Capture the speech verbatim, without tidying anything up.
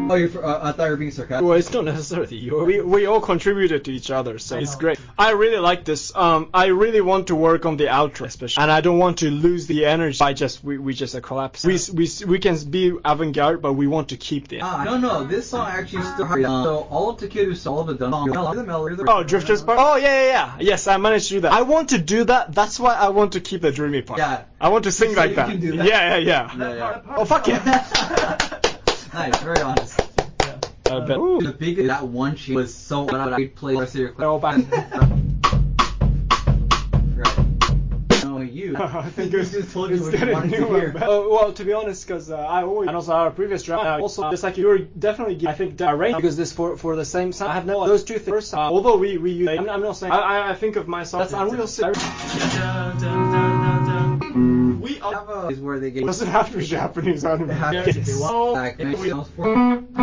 Oh, you're for, uh, I thought you were being sarcastic. Well, it's not necessarily you. We we all contributed to each other, so it's great. I really like this. Um, I really want to work on the outro, especially, and I don't want to lose the energy by just we we just a collapse. We we we can be avant-garde, but we want to keep the. Ah, no, no, this song actually still. Uh, so all of Takeru's all of the done song. The melody. Oh, Drifters part. Oh yeah yeah yeah. Yes, I managed to do that. I want to do that. That's why I want to keep the dreamy part. Yeah. I want to sing So like you that. can do that? Yeah yeah yeah. Yeah, yeah. Oh fuck yeah. Nice, very honest. I bet. The big that one she was so loud I would play the rest of your clip. Oh, back. Right. No, you. I think it was just told you it's what you getting wanted to newer. hear. Uh, well, to be honest, because uh, I always and also our previous draft. Uh, also, uh, just like you were definitely, I think, arranged because this for for the same sound. I have no those two things. Uh, although we we use, I'm, I'm not saying. I, I I think of myself. That's Unreal Six. We Have a, is where they get. Doesn't have to be Japanese anime. It has to be one. Like,